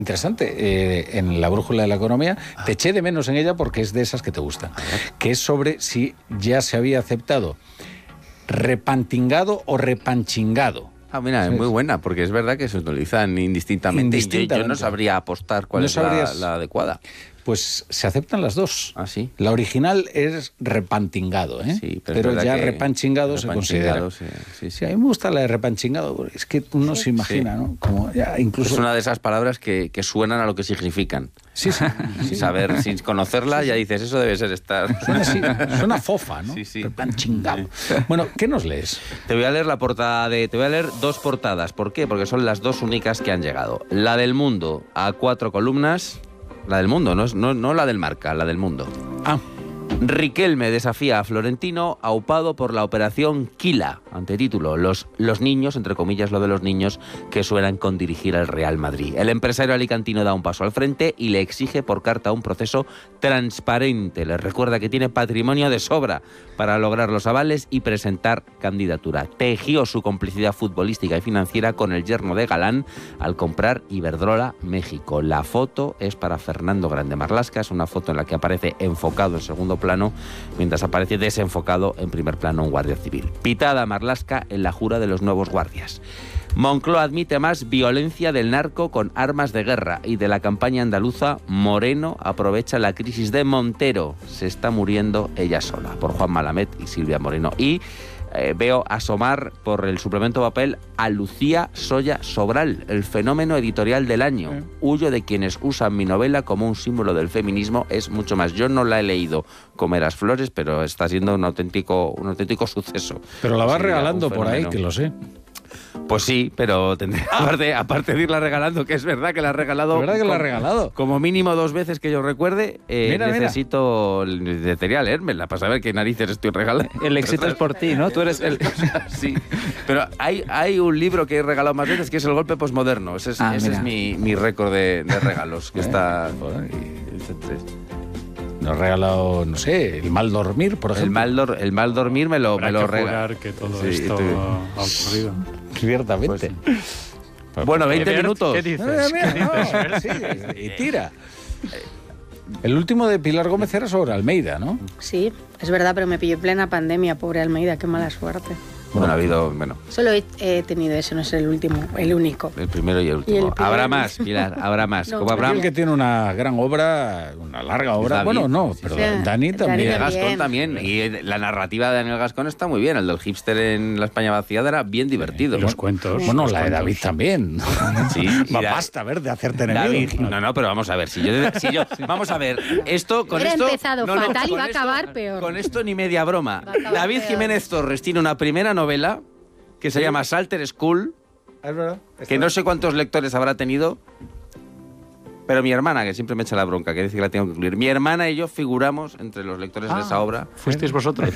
interesante en la brújula de la economía. Te eché de menos en ella porque es de esas que te gustan, que es sobre si ya se había aceptado repantingado o repanchingado. Mira, es muy buena, porque es verdad que se utilizan indistintamente. Yo no sabría apostar cuál es la adecuada. Pues se aceptan las dos. ¿Ah, sí? La original es repantingado, ¿eh? Sí, pero ya repanchingado se considera. Sí. A mí me gusta la de repanchingado, es que uno se imagina, ¿no? Como ya incluso... Es una de esas palabras que suenan a lo que significan. Sí. Sin saber, sin conocerla, ya dices, eso debe ser estar... Suena fofa, ¿no? Sí. Repanchingado. Bueno, ¿qué nos lees? Te voy a leer te voy a leer dos portadas. ¿Por qué? Porque son las dos únicas que han llegado. La del Mundo, a 4 columnas... La del Mundo, no la del Marca, la del Mundo. Riquelme desafía a Florentino aupado por la operación Quila, antetítulo, los niños, entre comillas lo de los niños, que suenan con dirigir al Real Madrid. El empresario alicantino da un paso al frente y le exige por carta un proceso transparente. Le recuerda que tiene patrimonio de sobra para lograr los avales y presentar candidatura. Tejió su complicidad futbolística y financiera con el yerno de Galán al comprar Iberdrola México. La foto es para Fernando Grande Marlaska, es una foto en la que aparece enfocado en segundo plano, mientras aparece desenfocado en primer plano un guardia civil. Pitada Marlaska en la jura de los nuevos guardias. Moncloa admite más violencia del narco con armas de guerra y de la campaña andaluza. Moreno aprovecha la crisis de Montero. Se está muriendo ella sola, por Juan Malamet y Silvia Moreno. Y veo asomar por el suplemento papel a Lucía Soya Sobral, el fenómeno editorial del año. Huyo de quienes usan mi novela como un símbolo del feminismo, es mucho más. Yo no la he leído, Comerás flores, pero está siendo un auténtico suceso. Pero la vas regalando por ahí, que lo sé. Pues sí, pero tendré, aparte de irla regalando, que es verdad que la has regalado. ¿Es verdad que la has regalado? Como mínimo 2 veces que yo recuerde, necesitaría leérmela para saber qué narices estoy regalando. El éxito es por ti, ¿no? Tú eres el... Sí, pero hay un libro que he regalado más veces que es El golpe posmoderno. Ese es mi récord de regalos, que está... Nos ha regalado, no sé, El mal dormir, por ejemplo. El mal dormir me lo regaló. Que todo esto ha ocurrido. Ciertamente. Pues, bueno, 20 minutos. ¿Qué dices? Sí, y tira. El último de Pilar Gómez era sobre Almeida, ¿no? Sí, es verdad, pero me pilló en plena pandemia, pobre Almeida, qué mala suerte. Bueno, ha habido... Solo he tenido ese, no es el último, el único. El primero y el último. Habrá más, Pilar, habrá más. No, como Abraham, el que tiene una gran obra, una larga obra. David. Bueno, no, pero Dani también. Daniel Gascón también. Y la narrativa de Daniel Gascón está muy bien. El del hipster en la España vaciada era bien divertido. Y los cuentos. Bueno, la de David también. Sí. Basta, ver, de hacerte David. enemigo. No, pero vamos a ver. Si yo vamos a ver. Esto, con Era esto... empezado fatal y va a acabar peor. Con esto ni media broma. David Jiménez Torres tiene una primera novela que se llama Salter School, Es verdad. que no sé cuántos lectores habrá tenido, pero mi hermana, que siempre me echa la bronca, que dice que la tengo que incluir, mi hermana y yo figuramos entre los lectores de esa obra. ¿Fuisteis vosotros?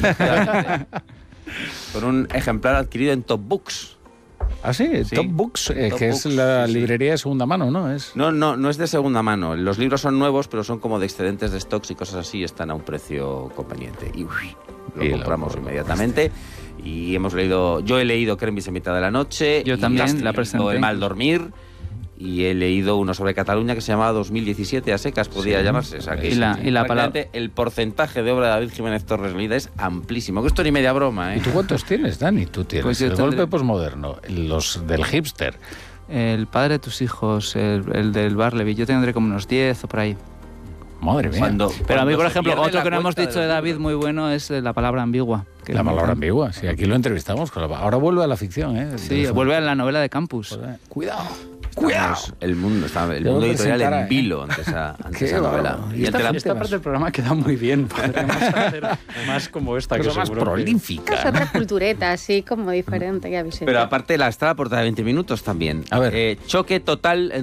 Con un ejemplar adquirido en Top Books. Ah, sí, Top Books, Top que Books, es la librería de segunda mano, ¿no? No es de segunda mano. Los libros son nuevos, pero son como de excedentes de stocks y cosas así, están a un precio conveniente. Y lo compramos inmediatamente. Y yo he leído Cremis en mitad de la noche. Yo también la presenté. El mal dormir. Y he leído uno sobre Cataluña que se llamaba 2017 a secas, podría llamarse. O sea, que y la palabra... el porcentaje de obra de David Jiménez Torres leída es amplísimo. Que esto ni media broma, ¿eh? ¿Y tú cuántos tienes, Dani? Tú tienes Pues yo el golpe posmoderno, los del hipster. El padre de tus hijos, el del Barleby, yo tendré como unos 10 o por ahí. Madre mía. Pero a mí, por ejemplo, pierde otro la que no hemos cuenta dicho de David muy bueno es la palabra ambigua. La palabra ambigua, sí, aquí lo entrevistamos. Ahora vuelve a la ficción, ¿eh? Sí, vuelve a la novela de Campus. Cuidado. El mundo editorial en vilo ante esa novela. Y esta parte del programa queda muy bien. Podríamos hacer más como esta, que más prolífica. Es otra cultureta, así como diferente, ya habéis Pero aparte está la portada de 20 minutos también. A ver. Choque total